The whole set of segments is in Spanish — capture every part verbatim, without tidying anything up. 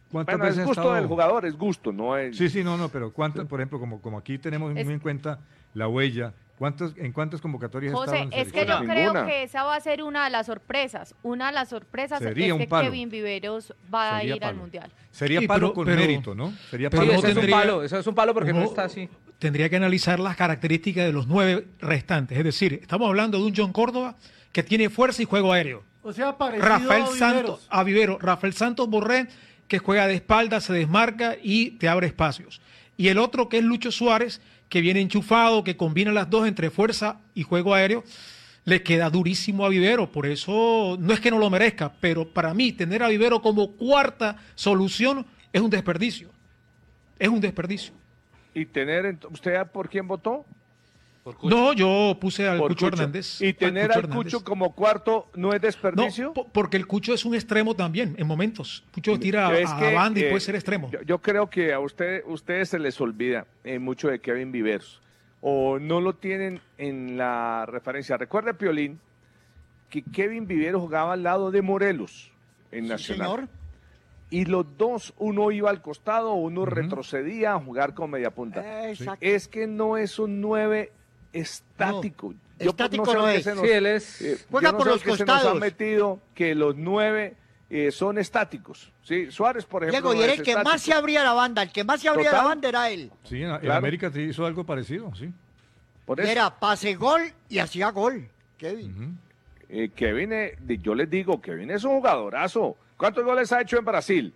¿Cuántas Bueno, es veces ha gusto estado- del jugador, es gusto, no es... Sí, sí, no, no, pero ¿cuántas, por ejemplo, como, como aquí tenemos muy Es- en cuenta la huella, ¿cuántas, ¿en cuántas convocatorias ha estado José, en es que selección? yo creo Ninguna. que esa va a ser una de las sorpresas. Una de las sorpresas Sería es un que palo. Kevin Viveros va Sería a ir al palo. Mundial. Sería Sí, palo pero- con pero- mérito, ¿no? Sería pero palo no eso con es un tendría- palo, eso es un palo porque no Uno está así. Tendría que analizar las características de los nueve restantes. Es decir, estamos hablando de un John Córdoba que tiene fuerza y juego aéreo. O sea, parecido Rafael a Santos, Viveros. a Vivero, Rafael Santos Borré, que juega de espalda, se desmarca y te abre espacios. Y el otro que es Lucho Suárez, que viene enchufado, que combina las dos entre fuerza y juego aéreo, le queda durísimo a Vivero. Por eso no es que no lo merezca, pero para mí tener a Vivero como cuarta solución es un desperdicio. Es un desperdicio. Y tener, ent- ¿usted por quién votó? Por Cucho. No, yo puse al Por Cucho Cucho. Hernández. Y tener Cucho al Hernández. Cucho como cuarto no es No, desperdicio. po- porque el Cucho es un extremo también, en momentos. Cucho tira Es a, que, a banda y eh, puede ser extremo. Yo, yo creo que a usted, ustedes se les olvida eh, mucho de Kevin Viveros o no lo tienen en la referencia. Recuerde, Piolín, que Kevin Viveros jugaba al lado de Morelos en Sí, Nacional. señor. Y los dos, uno iba al costado, uno retrocedía a jugar con media punta. Eh, Exacto. Es que no es un nueve estático. Yo estático sé no por qué es. se nos- Sí, él es... eh, Juega yo no por sé los qué se nos costados. ha metido que los nueve eh, son estáticos. Sí, Suárez, por ejemplo. Diego, y no era es el que más estático. se abría la banda, el que más se abría Total. la banda era él. Sí, en, en Claro. América se hizo algo parecido, sí. Por Y eso, era pase gol y hacía gol. Kevin. Ujú. eh, Kevin, eh, de- yo les digo, Kevin es un jugadorazo. ¿Cuántos goles ha hecho en Brasil?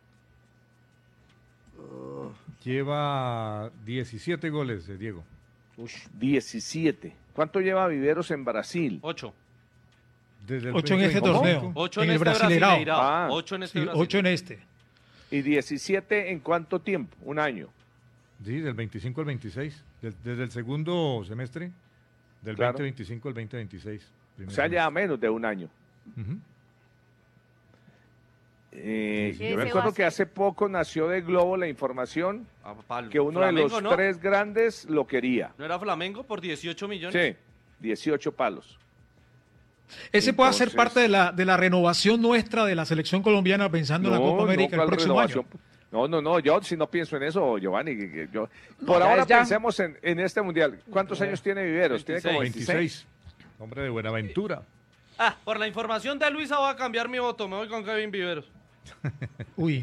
Lleva diecisiete goles, eh, Diego. diecisiete. ¿Cuánto lleva Viveros en Brasil? Ocho. Desde el Ocho en este veinte veinticinco. torneo. Ocho En en, el este Brasileirao. Brasileirao. Ah. Ocho en este Sí, Brasileirao. ocho en este. ¿Y diecisiete en cuánto tiempo? Un año. Sí, del veinticinco al veintiséis. Del- desde el segundo semestre, del Claro. veinte veinticinco al veinte veintiséis. O sea, ya menos de un año. Ujú. Eh, Sí, yo ese me va acuerdo a que hace poco nació de Globo la información Ah, palo. que uno de Flamengo, los ¿no? tres grandes lo quería. ¿No era Flamengo por dieciocho millones? Sí, dieciocho palos. Ese puede ser Entonces- parte de la, de la renovación nuestra de la selección colombiana pensando en la Copa América el ¿cuál próximo renovación? año. No, no, no, yo si no pienso en eso, Giovanni. que- que yo, por ya ahora es ya. pensemos en, en este mundial. ¿Cuántos años tiene Viveros? Tiene como veintiséis. veintiséis. veintiséis. Hombre de Buenaventura. Ah, por la información de Luisa voy a cambiar mi voto. Me voy con Kevin Viveros. Uy,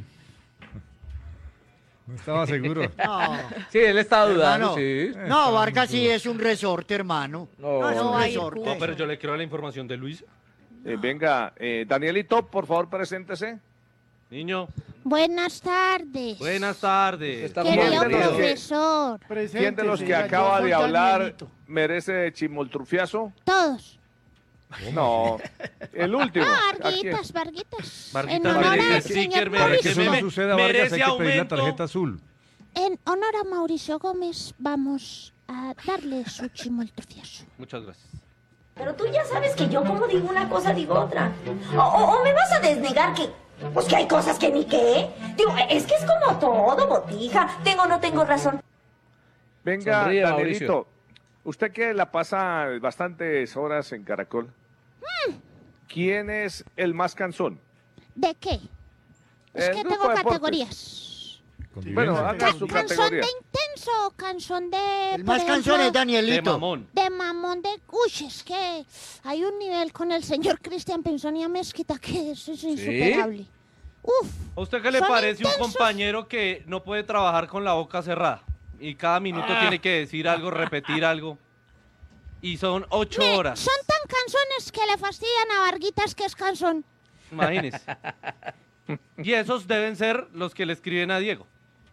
No estaba seguro. No, Sí, él estaba Hermano. dudando, sí. no, Vargas sí es un resorte, hermano. No, No, es no, un ahí resorte. jugó. No, pero yo le creo la información de Luisa. Eh, venga, eh, Danielito, por favor, preséntese. Niño, Buenas tardes. buenas tardes. Está Querido bien, Daniel. profesor, ¿Quién de los que Preséntese, acaba yo de soy hablar Danielito. merece chimoltrufiazo? todos. No, el último. Ah, ¿A quién? Varguitas, Varguitas. Varguitas en honor merece al sticker, señor merece Para que eso no meme, Mauricio, suceda, Vargas, merece hay que pedir la aumento. tarjeta azul. en honor a Mauricio Gómez, vamos a darle su chimoltrufioso. Muchas gracias. Pero tú ya sabes que yo como digo una cosa, digo otra. O, o- o me vas a desnegar que, pues que hay cosas que ni qué. Digo, es que es como todo, botija. Tengo o no tengo razón. Venga, Sonríe, Danielito, usted que la pasa bastantes horas en Caracol, ¿quién es el más cansón? ¿De qué? Es El que grupo tengo de deportes. categorías. Bueno, Convivencia. haga su ¿Canzón categoría. de intenso o canzón de... El por más cansón es ejemplo, De Danielito. mamón. de mamón de... Uy, es que hay un nivel con el señor Cristian Pinzonía Mezquita que es, es insuperable. Uf, ¿A usted qué le Son parece un intensos. compañero que no puede trabajar con la boca cerrada? Y cada minuto tiene que decir algo, repetir algo. Y son ocho mire, horas. son tan cansones que le fastidian a Varguitas que es cansón. Imagínese. Y esos deben ser los que le escriben a Diego.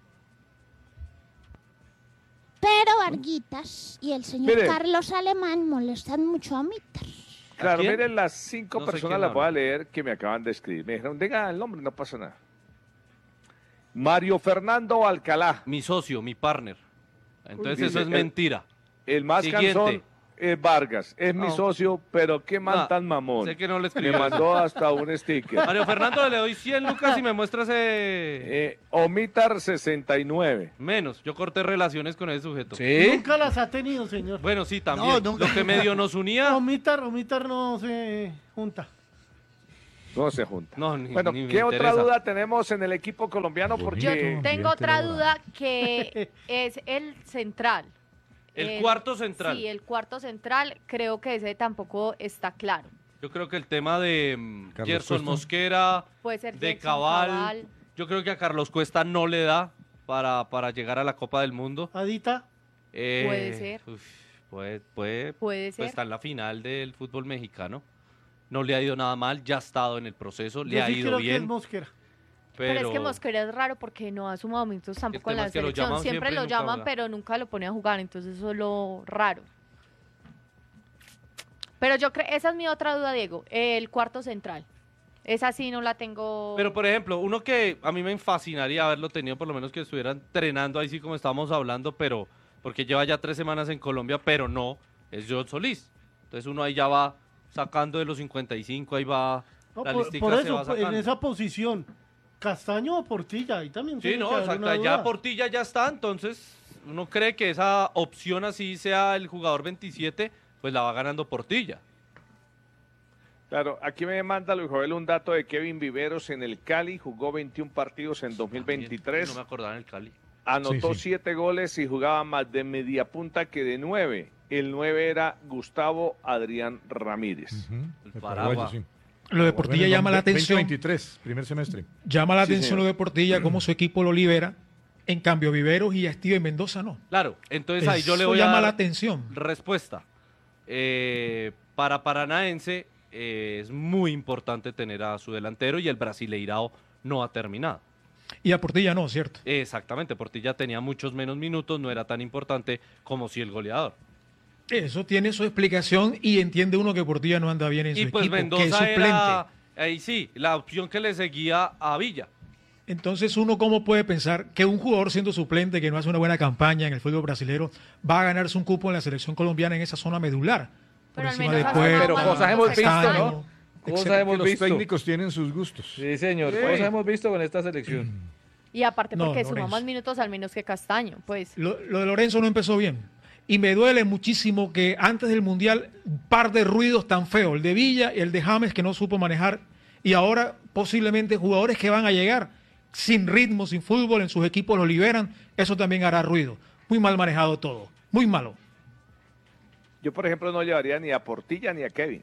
Pero Varguitas y el señor Mire. Carlos Alemán molestan mucho a Mitter. Claro, quién? miren, las cinco No sé personas quién las voy a habla. leer que me acaban de escribir. Me dijeron, diga el nombre, no pasa nada. Mario Fernando Alcalá, Mi socio, mi partner. Entonces Dice, eso es el- mentira. el más Siguiente. cansón es Vargas, es mi No. socio, pero qué man No, tan mamón. Sé que no le Me escribió. mandó hasta un sticker. Mario Fernando, le doy cien lucas y me muestra ese... Eh, Omitar sesenta y nueve. Menos. Yo corté relaciones con ese sujeto. Nunca las ha tenido, señor. Bueno, sí, también. No, nunca. Lo que medio nos unía... Omitar, Omitar no se junta. No se junta. No, ni, Bueno, ni me ¿qué otra interesa. duda tenemos en el equipo colombiano? Bonito. Porque Yo Bien, tengo bien, otra tiene duda que es el central. El cuarto central. Sí, el cuarto central, creo que ese tampoco está claro. Yo creo que el tema de mm, Carlos Gerson Cuesta. Mosquera, Puede ser de Gerson Cabal, Cabal. yo creo que a Carlos Cuesta no le da para, para llegar a la Copa del Mundo. Adita, Eh, Puede ser. uf, puede, puede, Puede pues ser. está en la final del fútbol mexicano. No le ha ido nada mal, ya ha estado en el proceso, le yo ha sí ido creo que es bien. Mosquera. Pero... es que Mosquera es raro porque no ha sumado minutos tampoco en tema la es que lo selección. llaman Siempre, siempre y lo nunca llaman, juega. pero nunca lo pone a jugar, entonces eso es lo raro. Pero yo creo, esa es mi otra duda, Diego, el cuarto central. Esa sí no la tengo. Pero, por ejemplo, uno que a mí me fascinaría haberlo tenido, por lo menos que estuviera entrenando ahí sí como estábamos hablando, pero porque lleva ya tres semanas en Colombia, pero no, es John Solís. Entonces uno ahí ya va sacando de los cincuenta y cinco, ahí va, No, la por, listica por se eso, va en sacando. esa posición, Castaño o Portilla, ahí también Sí, tiene no, que haber exacto, una ya duda. Portilla ya está, entonces uno cree que esa opción así sea el jugador veintisiete, pues la va ganando Portilla. Claro, aquí me manda Luis Joel un dato de Kevin Viveros en el Cali, jugó veintiún partidos en dos mil veintitrés, No me acordaba en el Cali. anotó Sí, sí. siete goles y jugaba más de media punta que de nueve. El nueve era Gustavo Adrián Ramírez. Ujú, El el Paraguay. paraguayo, sí. Lo de Portilla Bueno, llama la veinte atención. veintitrés, primer semestre. Llama la Sí, atención señor. lo de Portilla, cómo su equipo lo libera. En cambio, Viveros y a Steven Mendoza no. Claro, entonces ahí yo le Eso voy a llama dar la atención. respuesta. Eh, para Paranaense eh, es muy importante tener a su delantero y el Brasileirao no ha terminado. Y a Portilla no, ¿cierto? Exactamente, Portilla tenía muchos menos minutos, no era tan importante como si el goleador. Eso tiene su explicación y entiende uno que Portilla no anda bien en Y su pues equipo, que es Mendoza suplente. era, ahí sí, la opción que le seguía a Villa. Entonces, uno cómo puede pensar que un jugador siendo suplente, que no hace una buena campaña en el fútbol brasileño, va a ganarse un cupo en la selección colombiana en esa zona medular. Por Pero al encima menos de ha Puerta, sumado Pero más cosas minutos hemos que visto, Castaño. ¿no? Cosas Excepto hemos que los visto. técnicos tienen sus gustos. Sí, señor. Sí. Cosas hemos visto con esta selección. Y aparte No, porque suma Lorenzo. más minutos al menos que Castaño, pues. Lo, lo de Lorenzo no empezó bien. Y me duele muchísimo que antes del Mundial, un par de ruidos tan feos, el de Villa y el de James que no supo manejar, y ahora posiblemente jugadores que van a llegar sin ritmo, sin fútbol, en sus equipos lo liberan, eso también hará ruido. Muy mal manejado todo, muy malo. Yo, por ejemplo, no llevaría ni a Portilla ni a Kevin,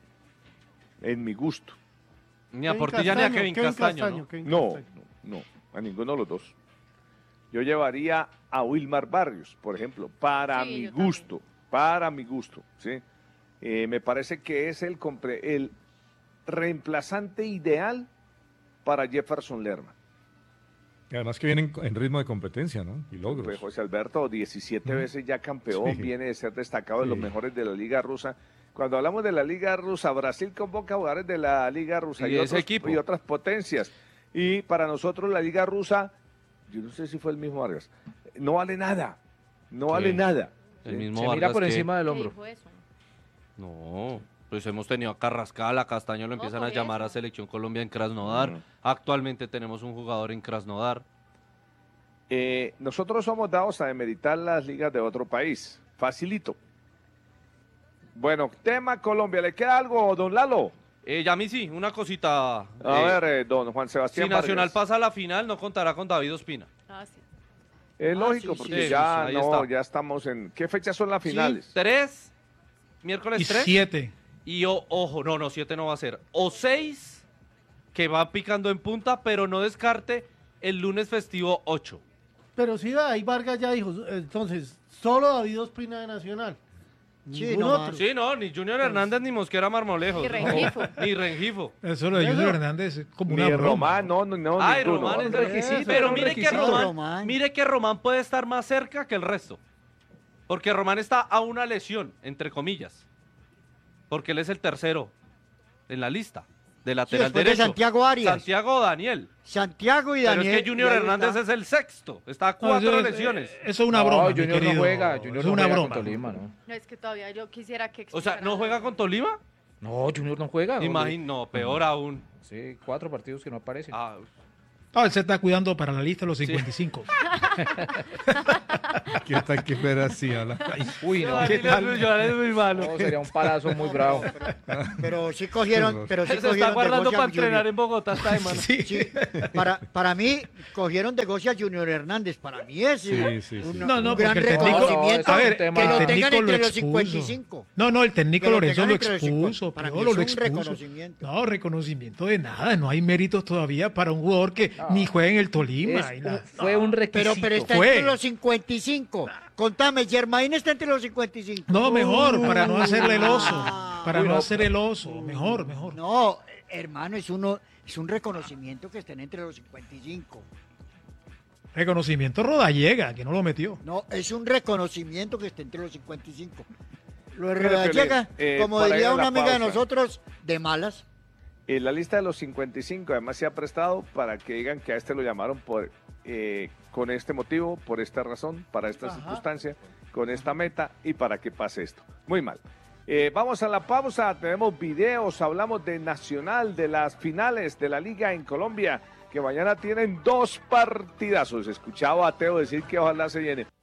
en mi gusto. Ni a Kevin Portilla ni a Castaño, Kevin Kevin Castaño. Castaño, ¿no? Kevin No, Castaño. no, no, a ninguno de los dos. Yo llevaría a Wilmar Barrios, por ejemplo, para Sí, mi yo también. gusto, para mi gusto, ¿sí? Eh, me parece que es el, compre- el reemplazante ideal para Jefferson Lerma. Y además que vienen en ritmo de competencia, ¿no? Y logros. Pues José Alberto, diecisiete Mm. veces ya campeón, Sí. viene de ser destacado de los Sí. mejores de la Liga Rusa. Cuando hablamos de la Liga Rusa, Brasil convoca jugadores de la Liga Rusa Y y, ese otros- equipo. y otras potencias. Y para nosotros la Liga Rusa, yo no sé si fue el mismo Vargas, no vale nada, no Sí. vale nada. El ¿sí? mismo Se mira Vargas por que- encima del ¿Qué hombro. dijo eso? No, pues hemos tenido a Carrascal, a Castaño lo No, empiezan por a llamar a eso. Selección Colombia en Krasnodar. Ujú. Actualmente tenemos un jugador en Krasnodar. Eh, nosotros somos dados a demeritar las ligas de otro país. Facilito. Bueno, tema Colombia. ¿Le queda algo, don Lalo? Eh, ya a mí sí, una cosita. A eh, ver, eh, don Juan si Sebastián Nacional Vargas. pasa a la final, no contará con David Ospina. Ah, sí. Es Ah, lógico, sí, porque sí, ya, ahí no, está. ya estamos en... ¿Qué fechas son las finales? Sí, tres, miércoles Y tres. siete. Y o- ojo, no, no, siete no va a ser. O seis, que va picando en punta, pero no descarte el lunes festivo ocho. Pero sí, ahí Vargas ya dijo, entonces, solo David Ospina de Nacional. Ningún Ningún otro. otro. Sí, no, ni Junior Hernández ni Mosquera Marmolejos. Ni no. Rengifo. Ni Rengifo. Eso lo de Eso. Junior Hernández es como Ni una broma. Román, no, no, no, Ay, ninguno. Román es Hombre, requisito. eso, Pero un mire que, requisito. Román, Román. mire que Román puede estar más cerca que el resto. Porque Román está a una lesión, entre comillas. Porque él es el tercero en la lista de Sí, lateral después de derecho. Santiago Arias. Santiago Daniel. Santiago y Pero Daniel. es que Junior y ahí Hernández está. es el sexto. Está a No, cuatro eso es- lesiones. Eso es una No, broma. mi Junior no querido. juega. Junior es no una juega broma. con Tolima, ¿no? No, es que todavía yo quisiera que... O sea, ¿no juega con Tolima? No, Junior no juega. hombre. Imagino, no, peor aún. Sí, cuatro partidos que no aparecen. Ah, No, él se está cuidando para la lista de los cincuenta y cinco. ¿Qué tal que fuera así? Ala? Uy, no. ¿Qué tal? Es muy malo. No, sería un palazo muy bravo. Pero sí cogieron, pero sí Se está cogieron guardando de para Gocia entrenar Junior. en Bogotá esta semana. Sí. Sí, para, para mí, cogieron de Gocia Junior Hernández. Para mí es Sí, un, sí, sí. un- No, no, un gran porque el técnico- reconocimiento. No, no, a ver, es un tema- que lo el tengan técnico entre lo los expuso. cincuenta y cinco. No, no, el técnico Que lo Lorenzo tengan lo entre los expuso. cincuenta. Para mí Piolo es lo un expuso. reconocimiento. No, reconocimiento de nada. No hay méritos todavía para un jugador que ni juega en el Tolima. Es y un- nada. fue un requisito. Pero, pero está Fue. entre los cincuenta y cinco. Contame, Germain está entre los cincuenta y cinco. No, mejor, para no hacerle el oso. Ah. Para Uy, no no. hacer el oso. Mejor, mejor. No, hermano, es uno, es un reconocimiento que estén entre los cincuenta y cinco. Reconocimiento Rodallega, que no lo metió. No, es un reconocimiento que esté entre los cincuenta y cinco. Lo de Mire, Rodallega, Piolín, eh, como para ir diría a una la amiga de pausa. nosotros, de malas. En la lista de los cincuenta y cinco además se ha prestado para que digan que a este lo llamaron por eh, con este motivo, por esta razón, para esta Ajá. circunstancia, con esta meta y para que pase esto. Muy mal. Eh, vamos a la pausa, tenemos videos, hablamos de Nacional, de las finales de la Liga en Colombia, que mañana tienen dos partidazos. Escuchaba a Teo decir que ojalá se llene.